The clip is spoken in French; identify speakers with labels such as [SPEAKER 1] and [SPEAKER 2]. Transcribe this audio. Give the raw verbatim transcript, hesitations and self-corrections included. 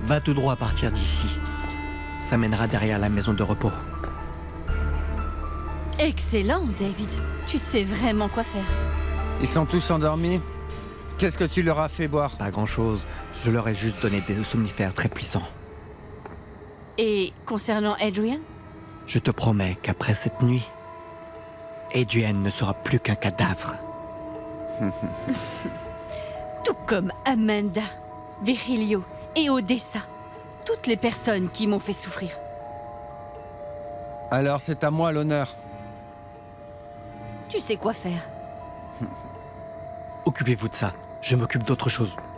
[SPEAKER 1] Va tout droit à partir d'ici. Ça mènera derrière la maison de repos.
[SPEAKER 2] Excellent, David. Tu sais vraiment quoi faire.
[SPEAKER 3] Ils sont tous endormis? Qu'est-ce que tu leur as fait boire?
[SPEAKER 1] Pas grand-chose. Je leur ai juste donné des somnifères très puissants.
[SPEAKER 2] Et concernant Adrian?
[SPEAKER 1] Je te promets qu'après cette nuit, Adrian ne sera plus qu'un cadavre.
[SPEAKER 2] Tout comme Amanda, Virgilio et Odessa. Toutes les personnes qui m'ont fait souffrir.
[SPEAKER 3] Alors c'est à moi l'honneur.
[SPEAKER 2] Tu sais quoi faire.
[SPEAKER 1] Occupez-vous de ça. Je m'occupe d'autre chose.